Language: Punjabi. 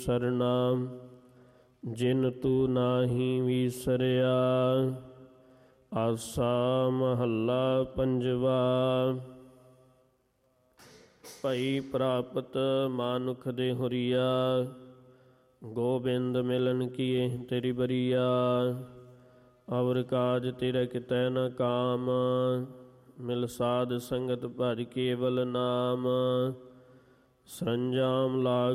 ਸਰਨਾ ਜਿਨ ਤੂ ਨਾਹੀ ਵੀਸਰਿਆ। ਆਸਾ ਮਹੱਲਾ ਪੰਜਵਾ। ਭਈ ਪ੍ਰਾਪਤ ਮਾਨੁਖ ਦੇ ਹੁਰੀਆ, ਗੋਬਿੰਦ ਮਿਲਨ ਕੀਏ ਤੇਰੀ ਬਰੀਆ। ਅਵਰ ਕਾਜ ਤੇਰਾ ਕਿਤੈ ਨ ਕਾਮ, ਮਿਲ ਸਾਧ ਸੰਗਤ ਭਜ ਕੇਵਲ ਨਾਮ। ਸਰੰਜਾਮ ਲਾਗ